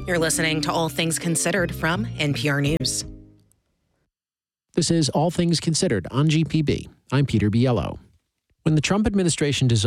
You're listening to All Things Considered from NPR News. This is All Things Considered on GPB. I'm Peter Biello. When the Trump administration dissolved